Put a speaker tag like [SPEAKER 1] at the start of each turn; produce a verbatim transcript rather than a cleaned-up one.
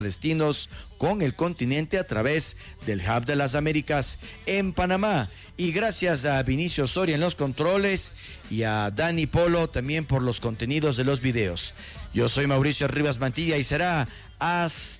[SPEAKER 1] destinos con el continente a través del Hub de las Américas en Panamá. Y gracias a Vinicio Soria en los controles y a Dani Polo también por los contenidos de los videos. Yo soy Mauricio Rivas Mantilla y será hasta